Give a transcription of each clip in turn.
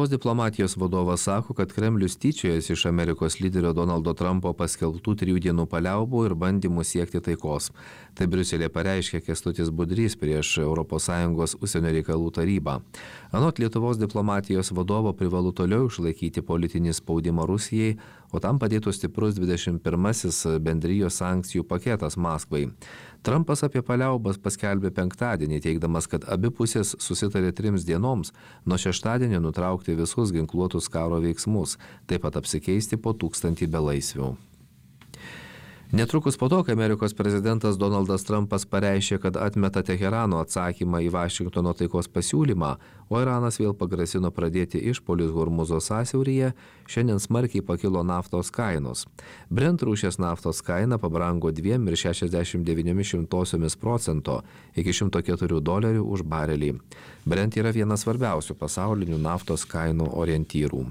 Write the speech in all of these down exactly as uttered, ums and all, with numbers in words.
Lietuvos diplomatijos vadovas sako, kad Kremlius tyčiojasi iš Amerikos lyderio Donaldo Trumpo paskelbtų trijų dienų paliaubų ir bandymų siekti taikos. Tai Briuselėje pareiškė Kęstutis Budrys prieš Europos Sąjungos užsienio reikalų tarybą. Anot Lietuvos diplomatijos vadovo privalu toliau išlaikyti politinį spaudimą Rusijai, o tam padėtų stiprus dvidešimt pirmasis bendrijos sankcijų paketas Maskvai. Trumpas apie paliaubas paskelbė penktadienį, teigdamas, kad abi pusės susitarė trims dienoms nuo šeštadienio nutraukti visus ginkluotus karo veiksmus, taip pat apsikeisti po tūkstantį belaisvių. Netrukus po to, kai Amerikos prezidentas Donaldas Trumpas pareiškė, kad atmeta Teherano atsakymą į Vašingtono taikos pasiūlymą, o Iranas vėl pagrasino pradėti išpuolius Hormuzo sąsiauryje, šiandien smarkiai pakilo naftos kainos. Brent rūšies naftos kaina pabrango dviem ir šešiasdešimt devyniomis šimtosiomis procento iki šimto keturių dolerių už barelį. Brent yra vienas svarbiausių pasaulinių naftos kainų orientyrų.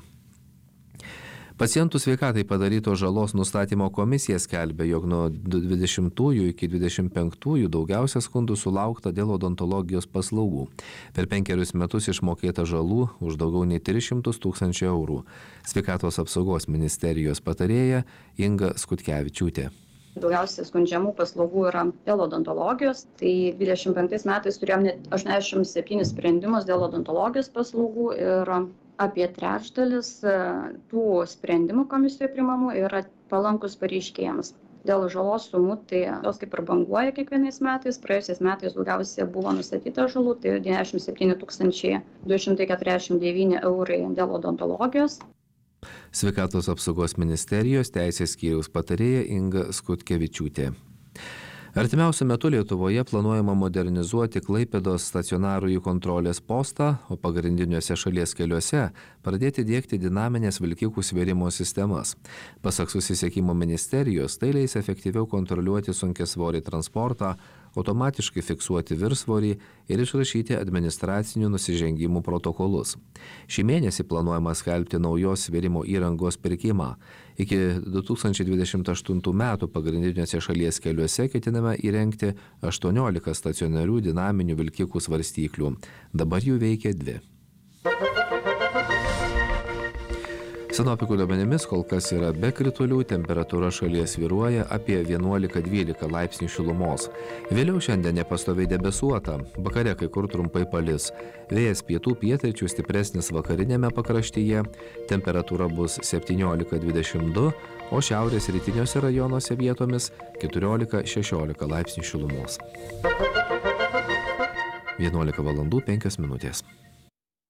Pacientų sveikatai padarytos žalos nustatymo komisija skelbia, jog nuo dvidešimtųjų iki dvidešimt penktųjų daugiausia skundų sulaukta dėl odontologijos paslaugų. Per penkerius metus išmokėta žalų už daugiau nei tris šimtus tūkstančių eurų. Sveikatos apsaugos ministerijos patarėja Inga Skutkevičiūtė. Daugiausiai skundžiamų paslaugų yra dėl odontologijos. Tai dvidešimt penktais metais turėjom net aštuoniasdešimt septynis sprendimus dėl odontologijos paslaugų ir apie trečdalis tų sprendimų komisijoje priimamų yra palankus pareiškėjams. Dėl žalos sumų, tai jos kaip ir banguoja kiekvienais metais. Praėjusiais metais daugiausiai buvo nustatyta žalų, tai devyniasdešimt septyni tūkstančiai du šimtai keturiasdešimt devyni eurai dėl odontologijos. Sveikatos apsaugos ministerijos teisės skyriaus patarėja Inga Skutkevičiūtė. Artimiausiu metu Lietuvoje planuojama modernizuoti Klaipėdos stacionarųjį kontrolės postą, o pagrindiniuose šalies keliuose pradėti diegti dinaminės vilkikų svėrimo sistemas. Pasak susisiekimo ministerijos, tai leis efektyviau kontroliuoti sunkiasvorį transportą, automatiškai fiksuoti viršsvorį ir išrašyti administracinių nusižengimų protokolus. Šį mėnesį planuojama skelbti naujos svėrimo įrangos pirkimą. Iki du tūkstančiai dvidešimt aštuntų metų pagrindiniuose šalies keliuose ketinama įrengti aštuoniolika stacionarių dinaminių vilkikų svarstyklių. Dabar jų veikia dvi. Sinoptikų duomenimis kol kas yra be kritulių, temperatūra šalyje svyruoja apie vienuolika dvylika laipsnių šilumos. Vėliau šiandien nepastoviai debesuota, vakare kai kur trumpai palis. Vėjas pietų pietryčių stipresnis vakarinėme pakraštyje, temperatūra bus septyniolika dvidešimt du, o šiaurės rytiniuose rajonuose vietomis keturiolika šešiolika laipsnių šilumos. vienuolika valandų penkios minutės.